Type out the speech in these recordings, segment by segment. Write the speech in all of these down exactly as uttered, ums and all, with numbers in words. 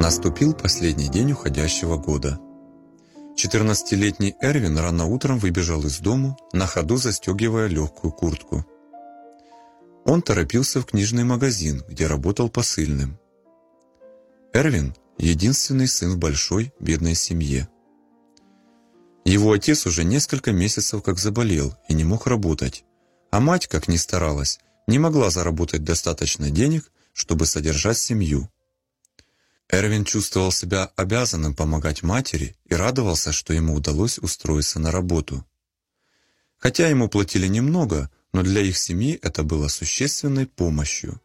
Наступил последний день уходящего года. четырнадцатилетний Эрвин рано утром выбежал из дому, на ходу застегивая легкую куртку. Он торопился в книжный магазин, где работал посыльным. Эрвин – единственный сын в большой, бедной семье. Его отец уже несколько месяцев как заболел и не мог работать, а мать, как ни старалась, не могла заработать достаточно денег, чтобы содержать семью. Эрвин чувствовал себя обязанным помогать матери и радовался, что ему удалось устроиться на работу. Хотя ему платили немного, но для их семьи это было существенной помощью.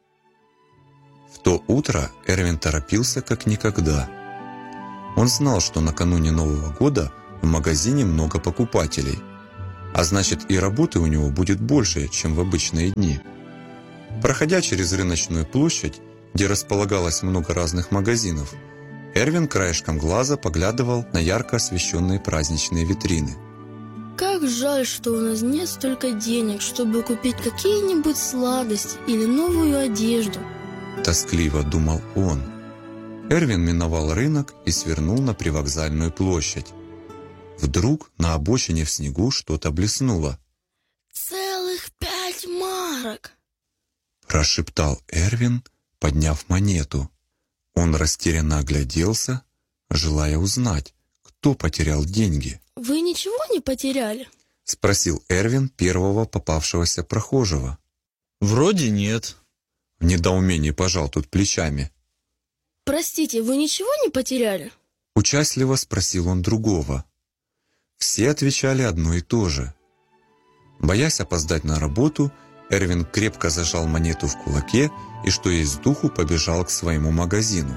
В то утро Эрвин торопился как никогда. Он знал, что накануне Нового года в магазине много покупателей, а значит и работы у него будет больше, чем в обычные дни. Проходя через рыночную площадь, где располагалось много разных магазинов, Эрвин краешком глаза поглядывал на ярко освещенные праздничные витрины. Как жаль, что у нас нет столько денег, чтобы купить какие-нибудь сладости или новую одежду. Тоскливо думал он. Эрвин миновал рынок и свернул на привокзальную площадь. Вдруг на обочине в снегу что-то блеснуло. «Целых пять марок!» Прошептал Эрвин, подняв монету. Он растерянно огляделся, желая узнать, кто потерял деньги. «Вы ничего не потеряли?» — спросил Эрвин первого попавшегося прохожего. «Вроде нет». В недоумении пожал тут плечами. «Простите, вы ничего не потеряли?» — участливо спросил он другого. Все отвечали одно и то же. Боясь опоздать на работу, Эрвин крепко зажал монету в кулаке и, что есть духу, побежал к своему магазину.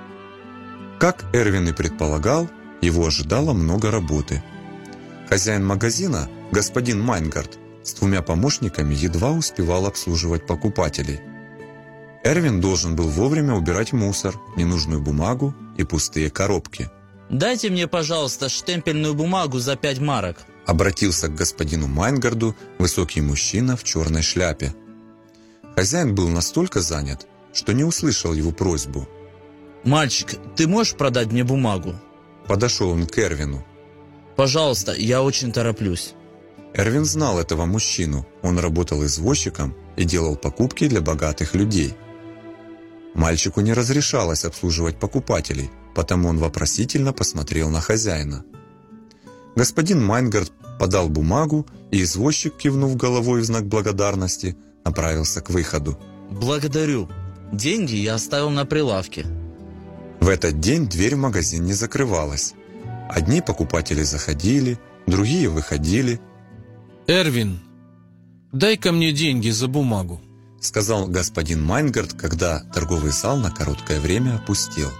Как Эрвин и предполагал, его ожидало много работы. Хозяин магазина, господин Майнгард, с двумя помощниками едва успевал обслуживать покупателей. Эрвин должен был вовремя убирать мусор, ненужную бумагу и пустые коробки. «Дайте мне, пожалуйста, штемпельную бумагу за пять марок», — обратился к господину Майнгарду высокий мужчина в черной шляпе. Хозяин был настолько занят, что не услышал его просьбу. «Мальчик, ты можешь продать мне бумагу?» Подошел он к Эрвину. «Пожалуйста, я очень тороплюсь». Эрвин знал этого мужчину, он работал извозчиком и делал покупки для богатых людей. Мальчику не разрешалось обслуживать покупателей, потому он вопросительно посмотрел на хозяина. Господин Майнгард подал бумагу, и извозчик, кивнув головой в знак благодарности, направился к выходу. «Благодарю. Деньги я оставил на прилавке». В этот день дверь в магазин не закрывалась. Одни покупатели заходили, другие выходили. «Эрвин, дай-ка мне деньги за бумагу», — сказал господин Майнгард, когда торговый зал на короткое время опустел.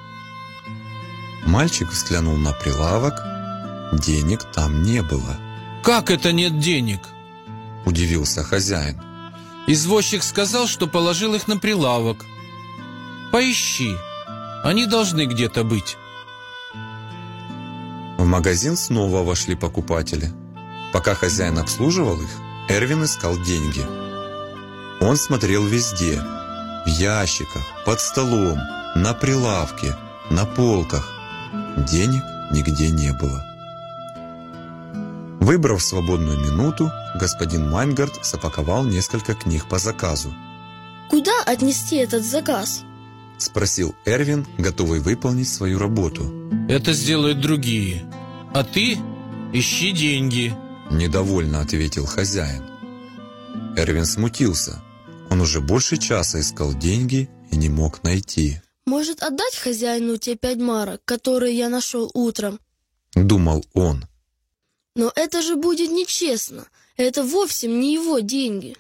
Мальчик взглянул на прилавок. Денег там не было. «Как это нет денег?» — удивился хозяин. «Извозчик сказал, что положил их на прилавок. Поищи, они должны где-то быть». В магазин снова вошли покупатели. Пока хозяин обслуживал их, Эрвин искал деньги. Он смотрел везде: в ящиках, под столом, на прилавке, на полках. Денег нигде не было. Выбрав свободную минуту, господин Майнгард запаковал несколько книг по заказу. «Куда отнести этот заказ?» — спросил Эрвин, готовый выполнить свою работу. «Это сделают другие, а ты ищи деньги», — недовольно ответил хозяин. Эрвин смутился. Он уже больше часа искал деньги и не мог найти. «Может, отдать хозяину те пять марок, которые я нашел утром?» — думал он. «Но это же будет нечестно. Это вовсе не его деньги».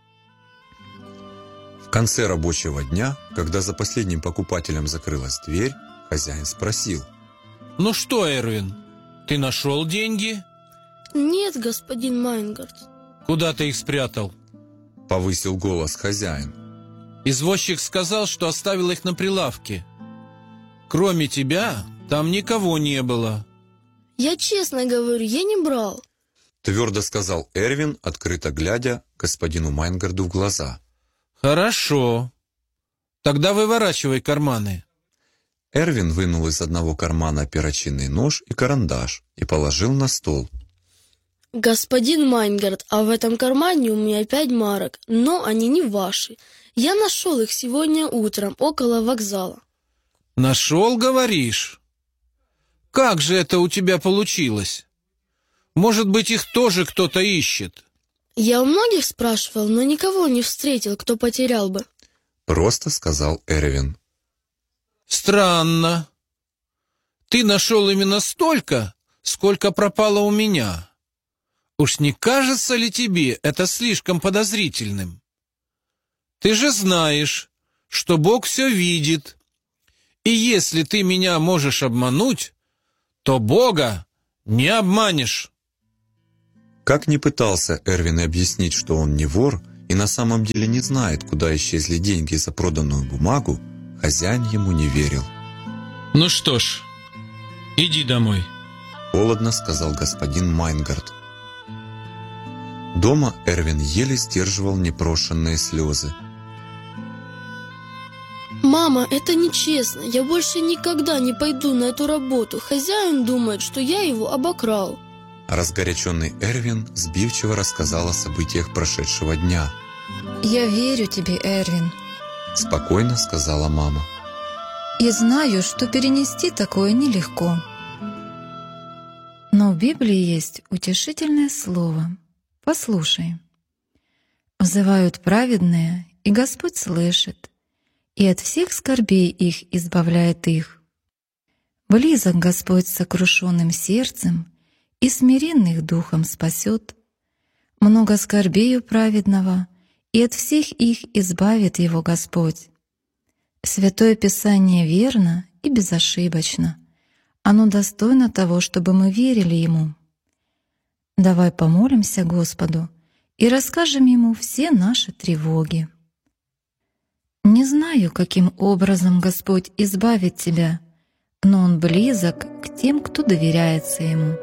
В конце рабочего дня, когда за последним покупателем закрылась дверь, хозяин спросил: «Ну что, Эрвин, ты нашел деньги?» «Нет, господин Майнгард». «Куда ты их спрятал?» — повысил голос хозяин. «Извозчик сказал, что оставил их на прилавке. Кроме тебя, там никого не было». «Я честно говорю, я не брал», — твердо сказал Эрвин, открыто глядя господину Майнгарду в глаза. «Хорошо. Тогда выворачивай карманы». Эрвин вынул из одного кармана перочинный нож и карандаш и положил на стол. Господин Майнгард, а в этом кармане у меня пять марок, но они не ваши. Я нашел их сегодня утром около вокзала. Нашел, говоришь? Как же это у тебя получилось? Может быть, их тоже кто-то ищет? Я у многих спрашивал, но никого не встретил, кто потерял бы. Просто сказал Эрвин. Странно. Ты нашел именно столько, сколько пропало у меня. Уж не кажется ли тебе это слишком подозрительным? Ты же знаешь, что Бог все видит. И если ты меня можешь обмануть, то Бога не обманешь. Как ни пытался Эрвин объяснить, что он не вор и на самом деле не знает, куда исчезли деньги за проданную бумагу, хозяин ему не верил. Ну что ж, иди домой. Холодно сказал господин Майнгард. Дома Эрвин еле сдерживал непрошенные слезы. Мама, это нечестно. Я больше никогда не пойду на эту работу. Хозяин думает, что я его обокрал. Разгоряченный Эрвин сбивчиво рассказал о событиях прошедшего дня. «Я верю тебе, Эрвин», — спокойно сказала мама. «И знаю, что перенести такое нелегко. Но в Библии есть утешительное слово. Послушай. Взывают праведные, и Господь слышит, и от всех скорбей их избавляет их. Близок Господь с сокрушенным сердцем, и смиренных духом спасет. Много скорбей у праведного, и от всех их избавит его Господь. Святое Писание верно и безошибочно. Оно достойно того, чтобы мы верили Ему. Давай помолимся Господу и расскажем Ему все наши тревоги. Не знаю, каким образом Господь избавит тебя, но Он близок к тем, кто доверяется Ему.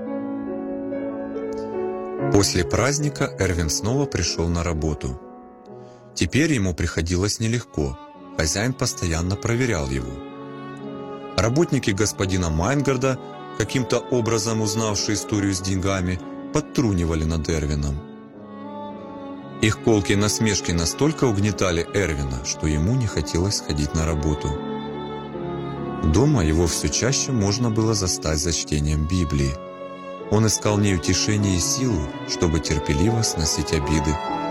После праздника Эрвин снова пришел на работу. Теперь ему приходилось нелегко. Хозяин постоянно проверял его. Работники господина Майнгарда, каким-то образом узнавшие историю с деньгами, подтрунивали над Эрвином. Их колкие насмешки настолько угнетали Эрвина, что ему не хотелось ходить на работу. Дома его все чаще можно было застать за чтением Библии. Он искал в ней утешение и силу, чтобы терпеливо сносить обиды.